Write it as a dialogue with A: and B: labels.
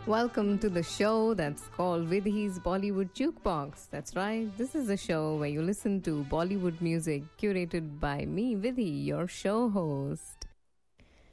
A: Welcome to the show that's called Vidhi's Bollywood Jukebox. That's right, this is a show where you listen to Bollywood music curated by me, Vidhi, your show host.